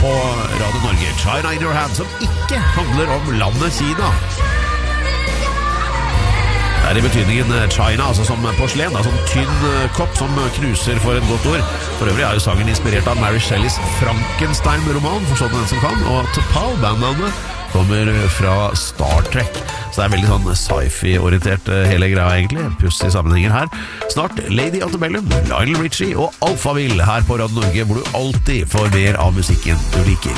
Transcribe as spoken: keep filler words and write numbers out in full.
på Radio Norge. China in your hand, som ikke handler om landet Kina. Det er i betydningen China, altså som porselen, altså en tynn kopp som knuser for et godt ord. For øvrig er jo sangen inspirert av Mary Shelleys Frankenstein-roman, forstått den som kan, og T'Pau, bandnavnet, kommer fra Star Trek. Så det er veldig sånn sci-fi-orientert hele greia egentlig. Pussig sammenhenger her. Snart Lady Antebellum, Lionel Richie og Alphaville her på Radio Norge, hvor du alltid får mer av musikken du liker.